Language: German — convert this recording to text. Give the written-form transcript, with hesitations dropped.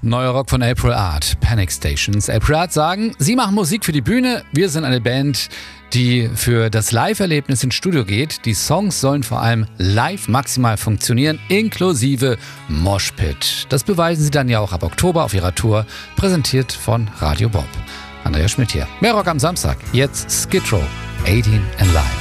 Neuer Rock von April Art, Panic Stations. April Art sagen, sie machen Musik für die Bühne, wir sind eine Band, die für das Live-Erlebnis ins Studio geht. Die Songs sollen vor allem live maximal funktionieren, inklusive Moshpit. Das beweisen sie dann ja auch ab Oktober auf ihrer Tour, präsentiert von Radio Bob. Andrea Schmidt hier. Mehr Rock am Samstag, jetzt Skid Row, 18 and Live.